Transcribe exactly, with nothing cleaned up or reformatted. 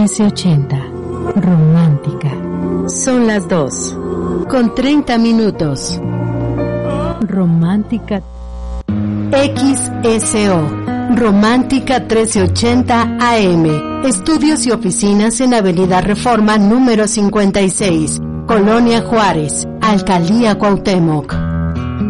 trece ochenta. Romántica. Son las dos, con treinta minutos. Romántica. X S O. Romántica trece ochenta A M. Estudios y oficinas en Avenida Reforma número cincuenta y seis. Colonia Juárez. Alcaldía Cuauhtémoc.